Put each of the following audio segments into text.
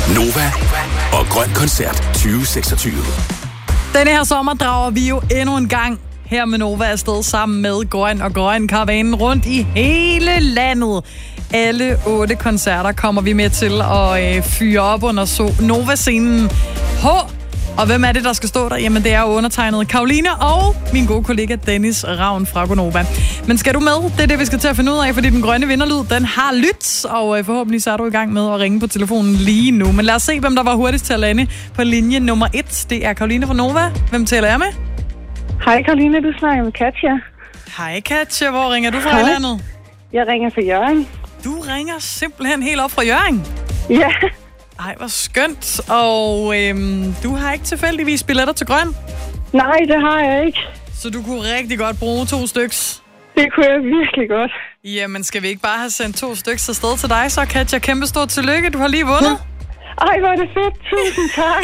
Nova og Grøn Koncert 2026. Denne her sommer drager vi jo endnu en gang her med Nova afsted sammen med Grøn og Grøn Karavanen rundt i hele landet. Alle 8 koncerter kommer vi med til at fyre op under Nova-scenen. Og hvem er det, der skal stå der? Jamen, det er jo undertegnet Karoline og min gode kollega Dennis Ravn fra Gonova. Men skal du med? Det er det, vi skal til at finde ud af, fordi den grønne vinderlyd, den har lyttet, og forhåbentlig så er du i gang med at ringe på telefonen lige nu. Men lad os se, hvem der var hurtigst til at lande på linje nummer 1. Det er Karoline fra Nova. Hvem taler jeg med? Hej Karoline, du snakker med Katja. Hej Katja, hvor ringer du fra i landet? Jeg ringer fra Hjørring. Du ringer simpelthen helt op fra Hjørring? Ja. Ej, hvor skønt. Og du har ikke tilfældigvis billetter til Grøn? Nej, det har jeg ikke. Så du kunne rigtig godt bruge 2 styks? Det kunne jeg virkelig godt. Jamen, skal vi ikke bare have sendt 2 styks afsted til dig, så Katja? Kæmpe stort tillykke, du har lige vundet. Ej, hvor er det fedt. Tusind tak.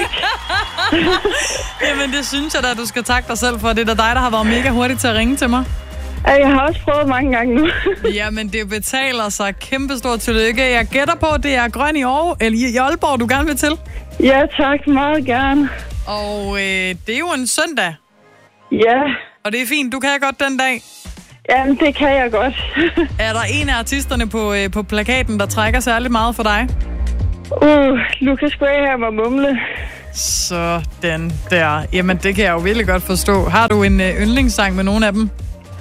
Jamen, det synes jeg da, du skal takke dig selv for. Det er da dig, der har været mega hurtigt til at ringe til mig. Jeg har også prøvet mange gange nu. Jamen, det betaler sig. Kæmpe stort tillykke. Jeg gætter på, det er Grøn i Aalborg, du gerne vil til. Ja, tak. Meget gerne. Og det er jo en søndag. Ja. Og det er fint. Du kan godt den dag. Jamen, det kan jeg godt. Er der en af artisterne på plakaten, der trækker særligt meget for dig? Lucas Graham og Mumle. Sådan der. Jamen, det kan jeg jo virkelig godt forstå. Har du en yndlingssang med nogen af dem?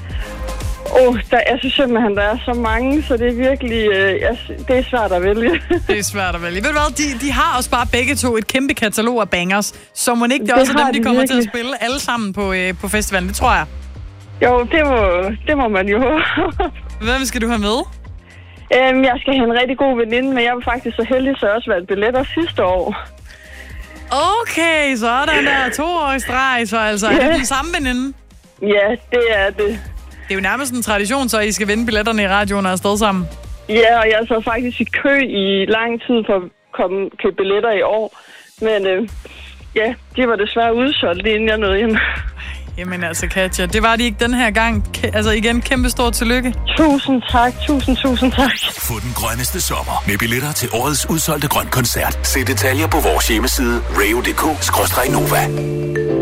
Jeg synes simpelthen, der er så mange, så det er virkelig... det er svært at vælge. Det er svært at vælge. Ved du hvad, de har også bare begge to et kæmpe katalog af bangers, så må ikke det også dem, de kommer virkelig til at spille alle sammen på festivalen, det tror jeg. Jo, det må man jo. Hvem skal du have med? Jeg skal have en rigtig god veninde, men jeg var faktisk så heldig, så jeg også valgte billetter sidste år. Okay, så er der 2 år i streg, så altså. Er det den samme veninde? Ja, det er det. Det er jo nærmest en tradition, så I skal vinde billetterne i radioen og afsted sammen. Ja, og jeg så faktisk i kø i lang tid for at købe billetter i år. Men de var desværre udsolgt, inden jeg nåede hjem. Jamen altså, Katja, det var de ikke den her gang. Altså igen, kæmpe stort tillykke. Tusind tak. Få den grønneste sommer med billetter til årets udsolgte Grøn Koncert. Se detaljer på vores hjemmeside reo.dk/Nova.